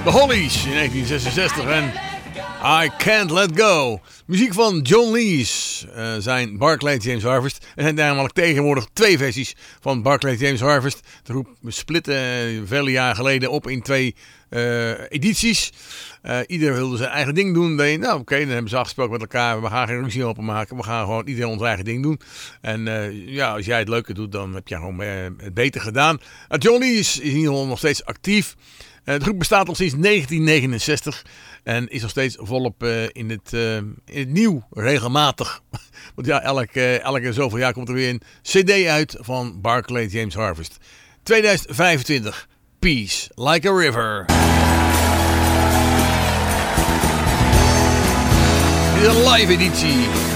The Hollies in 1966 en I Can't Let Go. Muziek van John Lees, zijn Barclay James Harvest. Er zijn namelijk tegenwoordig 2 versies van Barclay James Harvest. De groep splitte vele jaren geleden op in 2 edities. Ieder wilde zijn eigen ding doen. Nou oké, dan hebben ze afgesproken met elkaar. We gaan geen ruzie openmaken. We gaan gewoon iedereen ons eigen ding doen. En als jij het leuker doet, dan heb je gewoon het beter gedaan. John Lees is in ieder geval nog steeds actief. De groep bestaat al sinds 1969 en is nog steeds volop in het nieuw, regelmatig. Want ja, elke zoveel jaar komt er weer een cd uit van Barclay James Harvest. 2025, Peace Like a River. Dit is een live editie.